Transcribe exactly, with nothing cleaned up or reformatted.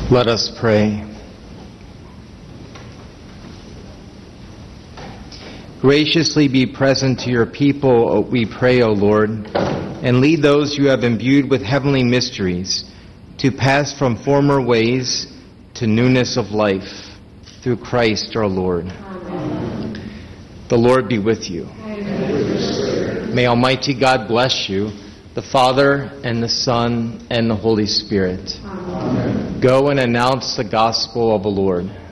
Let us pray. Graciously be present to your people, we pray, O Lord, and lead those you have imbued with heavenly mysteries to pass from former ways to newness of life, through Christ our Lord. Amen. The Lord be with you. Amen. May Almighty God bless you, the Father, and the Son, and the Holy Spirit. Amen. Go and announce the gospel of the Lord.